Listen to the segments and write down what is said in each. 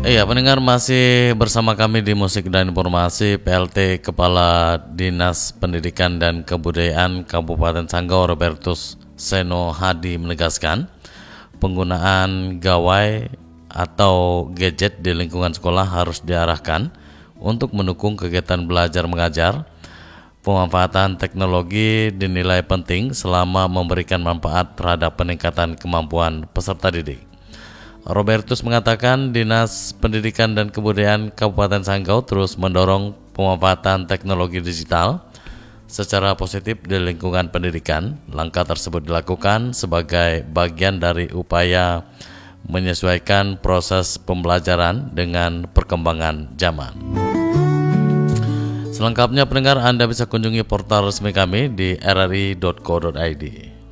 Iya, pendengar masih bersama kami di Musik dan Informasi. PLT Kepala Dinas Pendidikan dan Kebudayaan Kabupaten Sanggau Robertus Seno Hadi menegaskan penggunaan gawai atau gadget di lingkungan sekolah harus diarahkan untuk mendukung kegiatan belajar mengajar. Pemanfaatan teknologi dinilai penting selama memberikan manfaat terhadap peningkatan kemampuan peserta didik. Robertus mengatakan Dinas Pendidikan dan Kebudayaan Kabupaten Sanggau terus mendorong pemanfaatan teknologi digital secara positif di lingkungan pendidikan. Langkah tersebut dilakukan sebagai bagian dari upaya menyesuaikan proses pembelajaran dengan perkembangan zaman. Selengkapnya pendengar, Anda bisa kunjungi portal resmi kami di rri.co.id.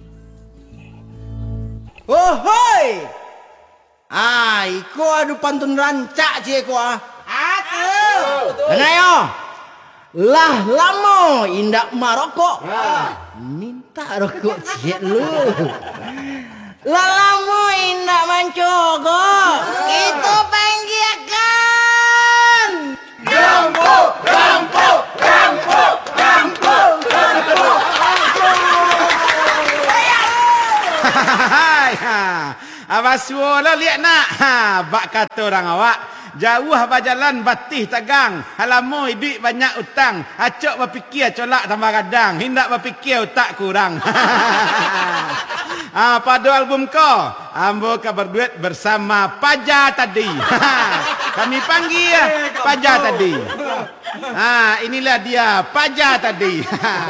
Oh hoi! Iko adu pantun rancak cie ko ah. Aku. Ayo. Lah lamo indak marokok. Minta rokok cie lu. Lah lamo indak mancogok. Itu penggiakan. Gampo, gampo, gampo, gampo, gampo. Abah suara lihat nak. Bak kata orang awak. Jauh abah jalan batih tegang. Halamoi duit banyak utang. Acok berfikir colak tambah kadang. Hindak berfikir otak kurang. Pada album kau. Ambo kabar duit bersama Paja tadi. Kami panggil Paja tadi. Inilah dia Paja tadi.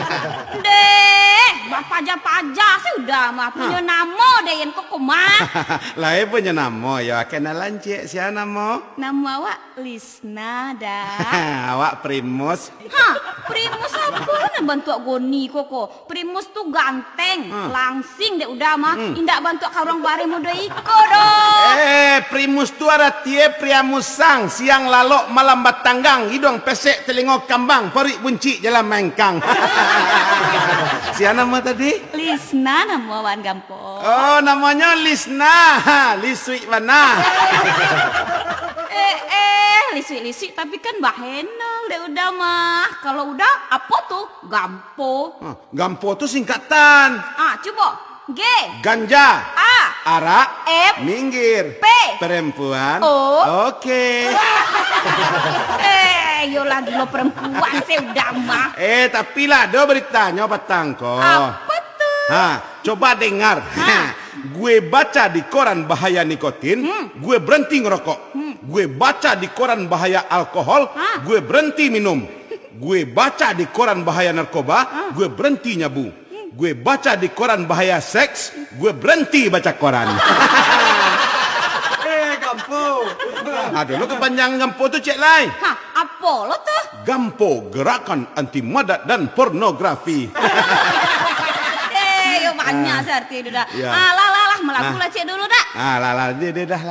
Dek, Paja sudah mah punya nama deh yang kok mah. Lah punya nama ya kenalan cik siapa nama? Nama awak Lisna dah. Awak Primus. Primus apa nak bantu goni koko? Primus tu ganteng, langsing dek udah mah. Indak bantu orang bare muda iko dong. Primus tu ada tie pria musang, siang lalok malam batanggang, hidung pesek telingok kambang, perik bunci jalan mengkang. Siapa nama tadi? Lisna nama wan gampo. Oh, namanya Lisna. Liswi mana? Lisik tapi kan bahenol deh udah mah. Kalau udah apa tuh? Gampo. Gampo tuh singkatan. Coba. G. Ganja. A. Arak. F. Minggir. P. Perempuan. O. Oke. Yo lagi lo perempuan saya udah mah. Tapi lah do beritanya petang kok. Apa tuh? Coba dengar. Gue baca di koran bahaya nikotin, gue berhenti ngerokok. Gue baca di koran bahaya alkohol, gue berhenti minum. Gue baca di koran bahaya narkoba, gue berhenti nyabu. Gue baca di koran bahaya seks, gue berhenti baca koran. Gampo. Aduh, lo kepanjangan Gampo tuh cek lain. Apa lo tuh? Gampo, gerakan anti madat dan pornografi. Yo banyak serti udah. Ya. Lah melaku lah cek dulu dah. Lah, dia dah.